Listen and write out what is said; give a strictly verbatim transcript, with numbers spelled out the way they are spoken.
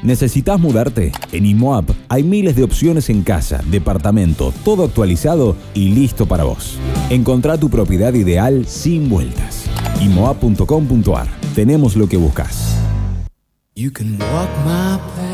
¿Necesitas mudarte? En IMOAP hay miles de opciones en casa, departamento, todo actualizado y listo para vos. Encontrá tu propiedad ideal sin vueltas. I M O A P punto com punto A R. Tenemos lo que buscas. You can walk my path.